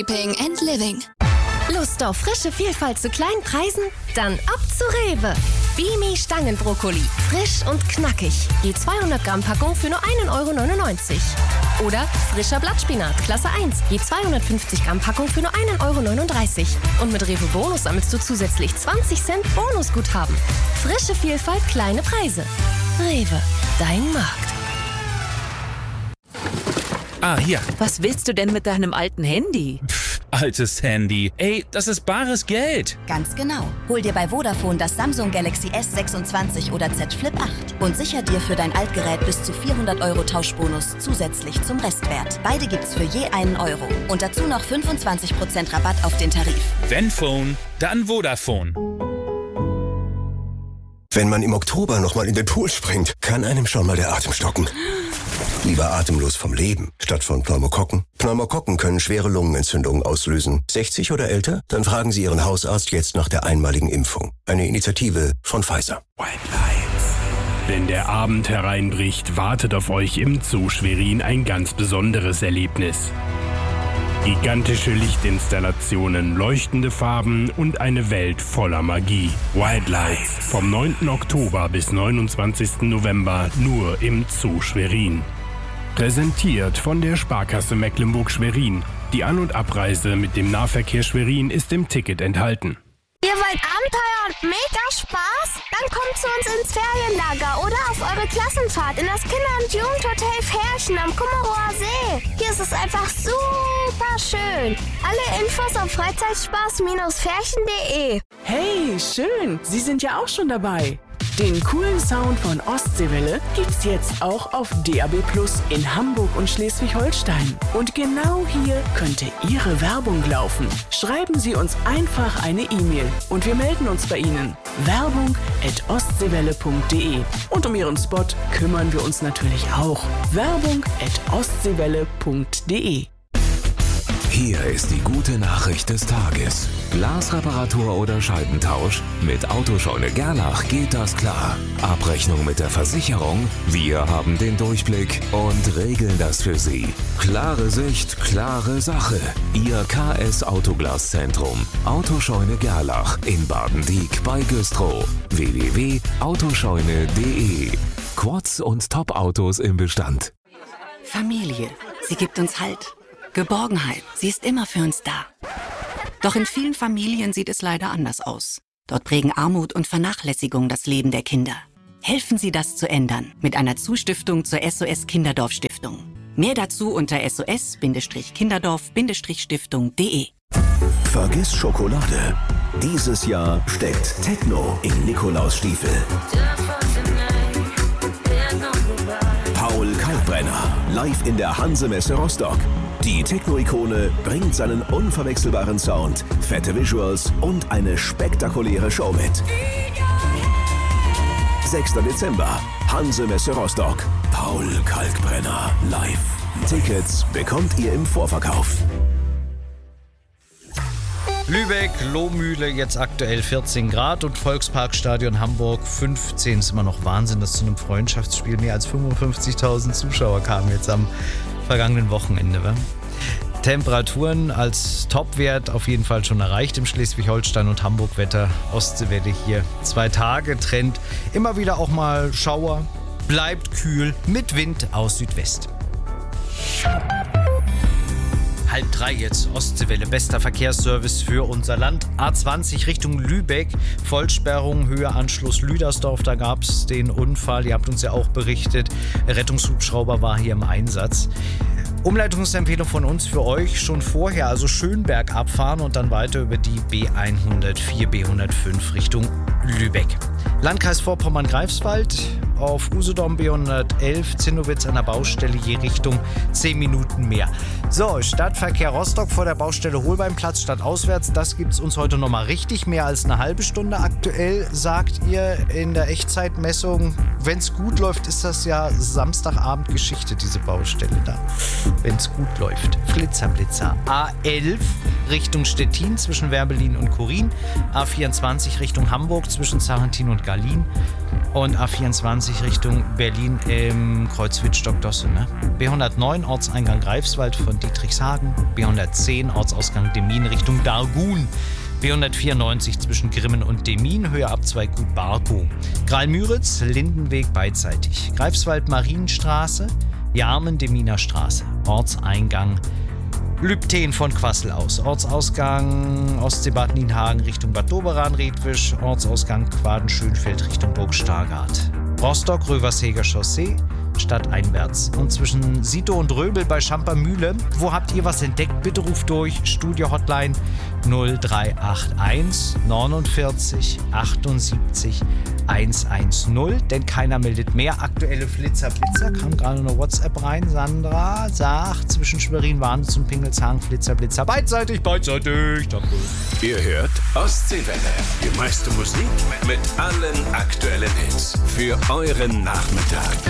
Shopping and Living. Lust auf frische Vielfalt zu kleinen Preisen? Dann ab zu Rewe. Bimi Stangenbrokkoli. Frisch und knackig. Je 200 Gramm Packung für nur 1,99 €. Oder frischer Blattspinat, Klasse 1. Je 250 Gramm Packung für nur 1,39 €. Und mit Rewe Bonus sammelst du zusätzlich 20 Cent Bonusguthaben. Frische Vielfalt, kleine Preise. Rewe, dein Markt. Ah, hier. Was willst du denn mit deinem alten Handy? Altes Handy. Ey, das ist bares Geld. Ganz genau. Hol dir bei Vodafone das Samsung Galaxy S26 oder Z Flip 8 und sicher dir für dein Altgerät bis zu 400 € Tauschbonus zusätzlich zum Restwert. Beide gibt's für je einen Euro. Und dazu noch 25% Rabatt auf den Tarif. Wenn Phone, dann Vodafone. Wenn man im Oktober nochmal in den Pool springt, kann einem schon mal der Atem stocken. Lieber atemlos vom Leben, statt von Pneumokokken. Pneumokokken können schwere Lungenentzündungen auslösen. 60 oder älter? Dann fragen Sie Ihren Hausarzt jetzt nach der einmaligen Impfung. Eine Initiative von Pfizer. White Lights. Wenn der Abend hereinbricht, wartet auf euch im Zoo Schwerin ein ganz besonderes Erlebnis. Gigantische Lichtinstallationen, leuchtende Farben und eine Welt voller Magie. Wildlights vom 9. Oktober bis 29. November nur im Zoo Schwerin. Präsentiert von der Sparkasse Mecklenburg-Schwerin. Die An- und Abreise mit dem Nahverkehr Schwerin ist im Ticket enthalten. Ihr wollt Abenteuer und mega Spaß? Dann kommt zu uns ins Ferienlager oder auf eure Klassenfahrt in das Kinder- und Jugendhotel Ferchen am Kummerower See. Hier ist es einfach super schön. Alle Infos auf freizeitspaß-ferchen.de. Hey, schön. Sie sind ja auch schon dabei. Den coolen Sound von Ostseewelle gibt's jetzt auch auf DAB+ in Hamburg und Schleswig-Holstein. Und genau hier könnte Ihre Werbung laufen. Schreiben Sie uns einfach eine E-Mail und wir melden uns bei Ihnen. Werbung@ostseewelle.de. Und um Ihren Spot kümmern wir uns natürlich auch. Werbung@ostseewelle.de. Hier ist die gute Nachricht des Tages. Glasreparatur oder Scheibentausch? Mit Autoscheune Gerlach geht das klar. Abrechnung mit der Versicherung? Wir haben den Durchblick und regeln das für Sie. Klare Sicht, klare Sache. Ihr KS Autoglaszentrum. Autoscheune Gerlach in Baden-Dieck bei Güstrow. www.autoscheune.de. Quads und Top-Autos im Bestand. Familie, sie gibt uns Halt. Geborgenheit, sie ist immer für uns da. Doch in vielen Familien sieht es leider anders aus. Dort prägen Armut und Vernachlässigung das Leben der Kinder. Helfen Sie, das zu ändern mit einer Zustiftung zur SOS Kinderdorf Stiftung. Mehr dazu unter sos-kinderdorf-stiftung.de. Vergiss Schokolade. Dieses Jahr steckt Techno in Nikolausstiefel. Paul Kalkbrenner, live in der Hanse-Messe Rostock. Die Techno-Ikone bringt seinen unverwechselbaren Sound, fette Visuals und eine spektakuläre Show mit. 6. Dezember, Hanse-Messe Rostock. Paul Kalkbrenner live. Tickets bekommt ihr im Vorverkauf. Lübeck, Lohmühle, jetzt aktuell 14 Grad und Volksparkstadion Hamburg 15. Ist immer noch Wahnsinn, dass zu einem Freundschaftsspiel mehr als 55.000 Zuschauer kamen jetzt am vergangenen Wochenende. Wa? Temperaturen als Topwert auf jeden Fall schon erreicht im Schleswig-Holstein und Hamburg-Wetter. Ostseewelle hier 2 Tage, Trend immer wieder auch mal Schauer, bleibt kühl mit Wind aus Südwest. 2:30 jetzt, Ostseewelle, bester Verkehrsservice für unser Land. A20 Richtung Lübeck, Vollsperrung, Höhe Anschluss Lüdersdorf, da gab es den Unfall, ihr habt uns ja auch berichtet, der Rettungshubschrauber war hier im Einsatz. Umleitungsempfehlung von uns für euch schon vorher, also Schönberg abfahren und dann weiter über die B104, B105 Richtung Lübeck. Landkreis Vorpommern-Greifswald, auf Usedom B111, Zinnowitz an der Baustelle, je Richtung 10 Minuten mehr. So, Stadtverkehr Rostock vor der Baustelle Holbeinplatz, stadtauswärts, das gibt's uns heute nochmal richtig, mehr als eine halbe Stunde aktuell, sagt ihr in der Echtzeitmessung. Wenn's gut läuft, ist das ja Samstagabend Geschichte, diese Baustelle da. Wenn's gut läuft. Flitzer, Blitzer. A11 Richtung Stettin zwischen Werbelin und Kurin, A24 Richtung Hamburg zwischen Sarrentin und Garlin und A24 Richtung Berlin im Kreuz Wittstock-Dosse. Ne? B109 Ortseingang Greifswald von Dietrichshagen, B110 Ortsausgang Demmin Richtung Dargun, B194 zwischen Grimmen und Demmin, Höhe Abzweig Gut Barkow. Graal-Müritz, Lindenweg beidseitig. Greifswald Marienstraße, Jarmen Deminer Straße. Ortseingang Lübten von Quassel aus. Ortsausgang Ostseebad Nienhagen Richtung Bad Doberan-Redwisch. Ortsausgang Quaden-Schönfeld Richtung Burg Stargard. Rostock Röversheger Chaussee, stadteinwärts. Und zwischen Sito und Röbel bei Schampermühle. Wo habt ihr was entdeckt? Bitte ruft durch. Studio-Hotline 0381 49 78 110. Denn keiner meldet mehr. Aktuelle Flitzer-Blitzer. Kam gerade eine WhatsApp rein. Sandra sagt zwischen Schwerin-Warnitz und Pingelshagen Flitzer-Blitzer. Beidseitig. Danke. Ihr hört Ostseewelle. Die meiste Musik mit allen aktuellen Hits für euren Nachmittag.